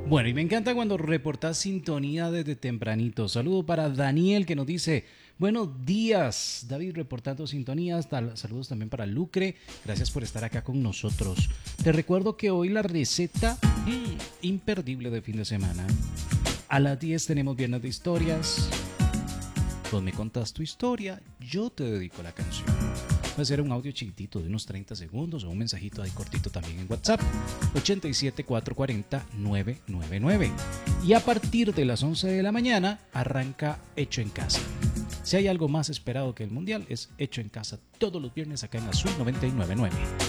Bueno, y me encanta cuando reportas sintonía desde tempranito. Saludo para Daniel que nos dice, buenos días, David reportando sintonías. Saludos también para Lucre, gracias por estar acá con nosotros. Te recuerdo que hoy la receta imperdible de fin de semana. A las 10 tenemos Viernes de Historias. Vos me contás tu historia, yo te dedico la canción. Puede ser un audio chiquitito de unos 30 segundos o un mensajito ahí cortito también en WhatsApp. 87-440-999. Y a partir de las 11 de la mañana arranca Hecho en Casa. Si hay algo más esperado que el Mundial, es Hecho en Casa todos los viernes acá en Azul 999.